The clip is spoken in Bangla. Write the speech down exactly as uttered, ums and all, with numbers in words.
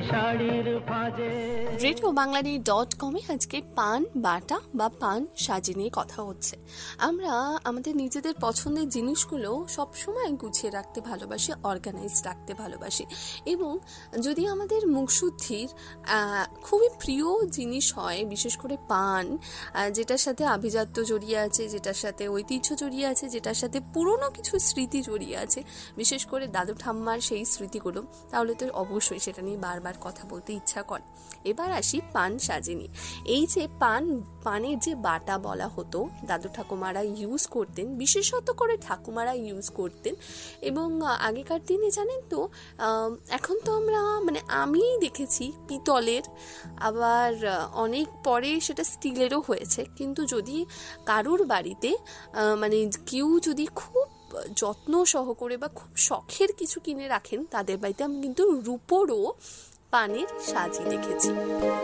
রেডিও বাংলানি ডট কমে আজকে পান বাটা বা পান সাজি নিয়ে কথা হচ্ছে। আমরা আমাদের নিজেদের পছন্দের জিনিসগুলো সবসময় গুছিয়ে রাখতে ভালোবাসি, অর্গানাইজ রাখতে ভালোবাসি, এবং যদি আমাদের মুখশুদ্ধির খুবই প্রিয় জিনিস হয়, বিশেষ করে পান, যেটার সাথে আভিজাত্য জড়িয়ে আছে, যেটার সাথে ঐতিহ্য জড়িয়ে আছে, যেটার সাথে পুরনো কিছু স্মৃতি জড়িয়ে আছে, বিশেষ করে দাদু ঠাম্মার সেই স্মৃতিগুলো, তাহলে তো অবশ্যই সেটা নিয়ে বারবার কথা বলতে ইচ্ছা করে। এবার আসি পান সাজিনি। এই যে পান পানের যে বাটা বলা হতো, দাদু ঠাকুমারা ইউজ করতেন, বিশেষত করে ঠাকুমারা ইউজ করতেন। এবং আগেকার দিনে জানেন তো, এখন তো আমরা মানে আমি দেখেছি পিতলের, আবার অনেক পরে সেটা স্টিলেরও হয়েছে। কিন্তু যদি কারুর বাড়িতে মানে কেউ যদি খুব যত্ন সহকারে বা খুব শখের কিছু কিনে রাখেন, তাদের বাড়িতে আমি কিন্তু রূপোরও পানের সাজি দেখেছি।